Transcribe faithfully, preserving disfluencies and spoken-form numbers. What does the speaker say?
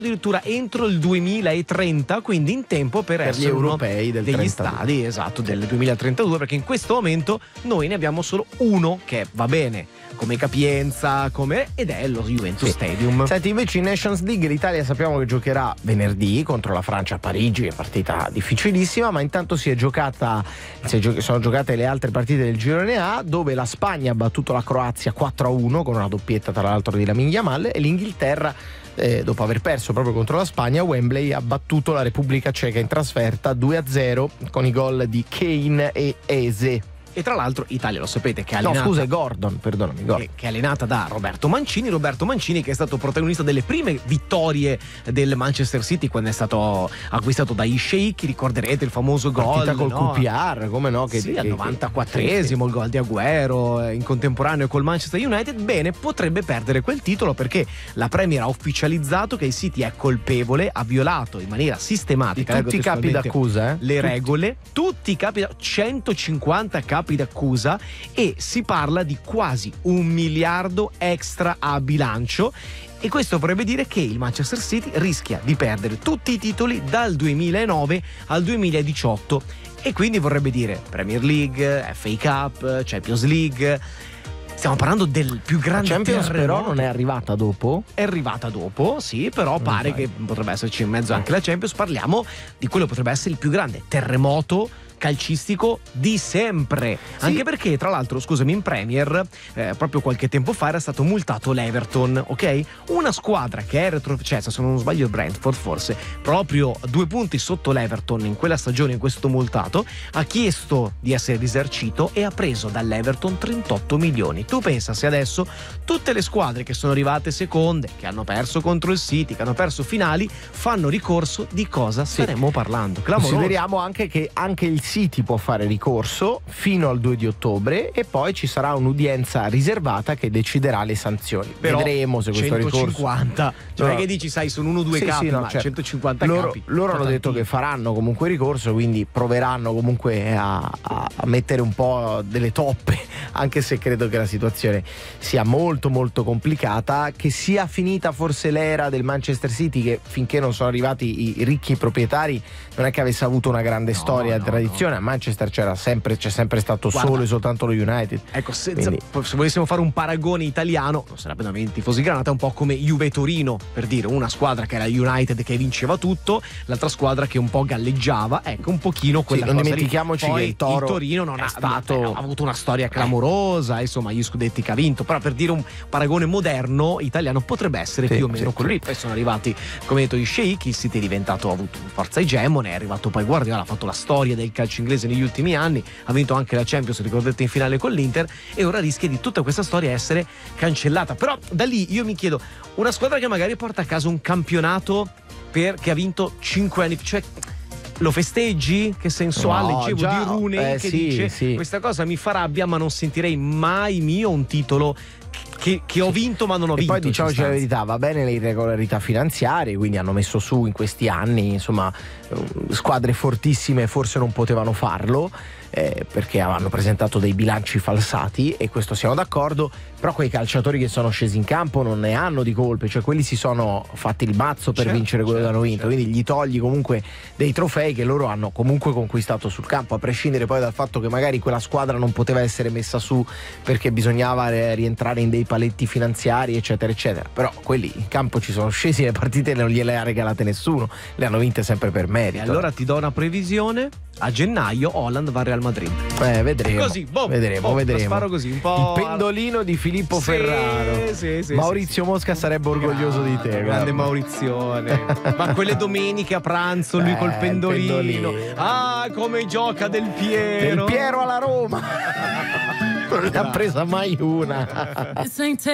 addirittura entro il duemilatrenta, quindi in tempo per, per essere gli europei del degli trentadue. stadi, esatto, del duemilatrentadue, perché in questo momento noi ne abbiamo solo uno che va bene come capienza, come ed è lo Juventus sì. Stadium. Senti, invece in Nations League l'Italia sappiamo che giocherà venerdì contro la Francia a Parigi, è partita difficilissima, ma intanto si è giocata si è gio- sono giocate le altre partite del girone A, dove la Spagna ha battuto la Croazia quattro a uno con una doppietta tra l'altro di Lamine Yamal, e l'Inghilterra, Eh, dopo aver perso proprio contro la Spagna a Wembley, ha battuto la Repubblica Ceca in trasferta due a zero con i gol di Kane e Eze. E tra l'altro Italia, lo sapete, che è No, allenata, scusa, Gordon, perdonami, Gordon. Che, che è allenata da Roberto Mancini. Roberto Mancini che è stato protagonista delle prime vittorie del Manchester City quando è stato acquistato dai Sheikh. Ricorderete il famoso gol Partita col no? Q P R, come no? Che, sì, che, al novantaquattresimo il gol di Agüero in contemporaneo col Manchester United. Bene, potrebbe perdere quel titolo perché la Premier ha ufficializzato che il City è colpevole, ha violato in maniera sistematica di tutti i capi d'accusa, eh? le tutti. regole, tutti i capi, centocinquanta capi d'accusa, e si parla di quasi un miliardo extra a bilancio. E questo vorrebbe dire che il Manchester City rischia di perdere tutti i titoli dal duemilanove al duemiladiciotto, e quindi vorrebbe dire Premier League, F A Cup, Champions League. Stiamo parlando del più grande la Champions, terremoto. però non è arrivata dopo? È arrivata dopo, sì, però Non pare vai. che potrebbe esserci in mezzo anche la Champions. Parliamo di quello che potrebbe essere il più grande terremoto calcistico di sempre, sì. Anche perché tra l'altro, scusami, in Premier eh, proprio qualche tempo fa era stato multato l'Everton, ok? Una squadra che è retrocessa, se non sbaglio il Brentford forse, proprio due punti sotto l'Everton in quella stagione, in questo multato, ha chiesto di essere risarcito e ha preso dall'Everton trentotto milioni. Tu pensa se adesso tutte le squadre che sono arrivate seconde, che hanno perso contro il City, che hanno perso finali, fanno ricorso, di cosa sì. staremmo parlando? Clamoroso. Consideriamo anche che anche il City può fare ricorso fino al due di ottobre e poi ci sarà un'udienza riservata che deciderà le sanzioni. Però vedremo se questo centocinquanta, ricorso, cioè no. che dici, sai, sono uno o due sì, capi, sì, no, ma certo. centocinquanta loro, capi. Loro hanno detto che faranno comunque ricorso, quindi proveranno comunque a, a, a mettere un po' delle toppe, anche se credo che la situazione sia molto molto complicata, che sia finita forse l'era del Manchester City, che finché non sono arrivati i ricchi proprietari non è che avesse avuto una grande no, storia e no, tradizione. A Manchester c'era sempre, c'è sempre stato Guarda, solo e soltanto lo United. Ecco, se, Quindi, se volessimo fare un paragone italiano, non sarebbe da tifosi granata, un po' come Juve Torino, per dire, una squadra che era United che vinceva tutto, l'altra squadra che un po' galleggiava, ecco, un pochino quella sì, non cosa dimentichiamoci lì. Poi che il Toro il Torino non è ha, stato beh, ha avuto una storia clamorosa, insomma, gli scudetti che ha vinto, però per dire un paragone moderno italiano potrebbe essere sì, più o meno sì, quello lì. Poi sono arrivati, come detto, gli Sheikh, il City è diventato, ha avuto forza egemone, è arrivato poi Guardiola, ha fatto la storia del calcio inglese negli ultimi anni, ha vinto anche la Champions, ricordate, in finale con l'Inter, e ora rischia di tutta questa storia essere cancellata. Però da lì io mi chiedo, una squadra che magari porta a casa un campionato per, che ha vinto cinque anni, cioè lo festeggi? Che senso no, ha? Leggevo già, di Rooney eh, che sì, dice sì. questa cosa mi fa rabbia, ma non sentirei mai mio un titolo Che, che ho vinto ma non ho e vinto. Poi diciamoci la verità, va bene le irregolarità finanziarie, quindi hanno messo su in questi anni, insomma, squadre fortissime forse non potevano farlo, eh, perché hanno presentato dei bilanci falsati, e questo siamo d'accordo, però quei calciatori che sono scesi in campo non ne hanno di colpe, cioè quelli si sono fatti il mazzo per certo, vincere quello certo, che hanno vinto, certo. quindi gli togli comunque dei trofei che loro hanno comunque conquistato sul campo, a prescindere poi dal fatto che magari quella squadra non poteva essere messa su perché bisognava rientrare in dei paletti finanziari eccetera eccetera, però quelli in campo ci sono scesi, le partite non gliele ha regalate nessuno, le hanno vinte sempre per merito. E allora ti do una previsione: a gennaio Haaland va al Real Madrid. Eh, vedremo. Così, boh, vedremo, boh, vedremo. La sparo così, un po'. Il pendolino di Filippo sì, Ferraro. Sì, sì, Maurizio sì, Mosca sì. sarebbe orgoglioso grande, di te. Grande guarda. Maurizione. Ma quelle domeniche a pranzo, lui eh, col pendolino. pendolino. Ah, come gioca Del Piero. Del Piero alla Roma. Non ne ha presa mai una.